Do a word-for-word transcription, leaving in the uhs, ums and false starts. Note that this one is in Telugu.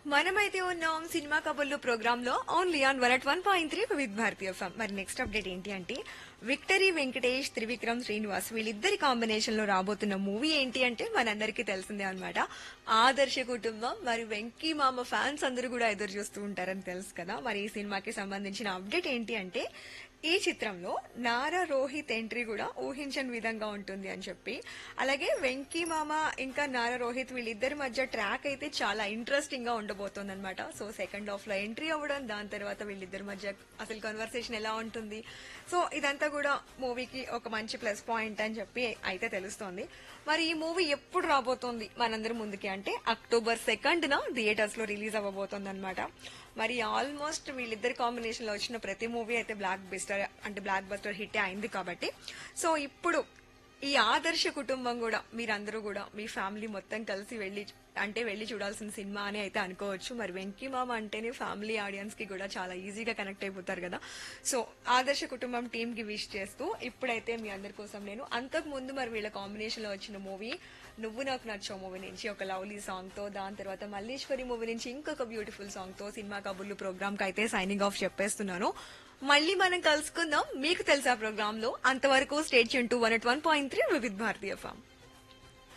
మనమైతే ఉన్నాం సినిమా కబుర్లు ప్రోగ్రామ్ లో only on one at one point three with Bharatiya FM. మరి నెక్స్ట్ అప్డేట్ ఏంటి అంటే విక్టరీ వెంకటేష్ త్రివిక్రమ్ శ్రీనివాస్ వీళ్ళిద్దరి కాంబినేషన్ లో రాబోతున్న మూవీ ఏంటి అంటే మనందరికీ తెలిసిందే అన్నమాట. ఆదర్శ కుటుంబం. మరి వెంకీ మామ ఫ్యాన్స్ అందరూ కూడా ఎదురు చూస్తూ ఉంటారని తెలుసు కదా. మరి ఈ సినిమాకి సంబంధించిన అప్డేట్ ఏంటి అంటే ఈ చిత్రంలో నారా రోహిత్ ఎంట్రీ కూడా ఊహించని విధంగా ఉంటుంది అని చెప్పి, అలాగే వెంకీ మామ ఇంకా నారా రోహిత్ వీళ్ళిద్దరి మధ్య ట్రాక్ అయితే చాలా ఇంట్రెస్టింగ్ గా ఉండబోతోంది అనమాట. సో సెకండ్ హాఫ్ లో ఎంట్రీ అవ్వడం, దాని తర్వాత వీళ్ళిద్దరి మధ్య అసలు కన్వర్సేషన్ ఎలా ఉంటుంది, సో ఇదంతా కూడా మూవీకి ఒక మంచి ప్లస్ పాయింట్ అని చెప్పి అయితే తెలుస్తోంది. మరి ఈ మూవీ ఎప్పుడు రాబోతోంది మనందరి ముందుకి అంటే అక్టోబర్ సెకండ్ న థియేటర్స్ లో రిలీజ్ అవ్వబోతోంది అనమాట. మరి ఆల్మోస్ట్ వీళ్ళిద్దరి కాంబినేషన్ లో వచ్చిన ప్రతి మూవీ అయితే బ్లాక్ బస్టర్ అంటే బ్లాక్ బస్టర్ హిట్ అయింది కాబట్టి, సో ఇప్పుడు ఈ ఆదర్శ కుటుంబం కూడా మీరందరూ కూడా మీ ఫ్యామిలీ మొత్తం కలిసి వెళ్లి అంటే వెళ్లి చూడాల్సిన సినిమా అని అయితే అనుకోవచ్చు. మరి వెంకీ మామ అంటేనే ఫ్యామిలీ ఆడియన్స్ కి కూడా చాలా ఈజీగా కనెక్ట్ అయిపోతారు కదా. సో ఆదర్శ కుటుంబం టీమ్ కి విష్ చేస్తూ ఇప్పుడైతే మీ అందరి కోసం నేను అంతకు ముందు మరి వీళ్ళ కాంబినేషన్ లో వచ్చిన మూవీ నువ్వు నాకు నచ్చావు మూవీ నుంచి ఒక లవ్లీ సాంగ్ తో, దాని తర్వాత మల్లేశ్వరి మూవీ నుంచి ఇంకొక బ్యూటిఫుల్ సాంగ్ తో సినిమా కబుర్లు ప్రోగ్రామ్ కి అయితే సైనింగ్ ఆఫ్ చెప్పేస్తున్నాను. మళ్ళీ మనం కలుసుకుందాం మీకు తెలుసా ప్రోగ్రామ్ లో. అంతవరకు state Yoon to one at one point three Vividh Bharatiya FM.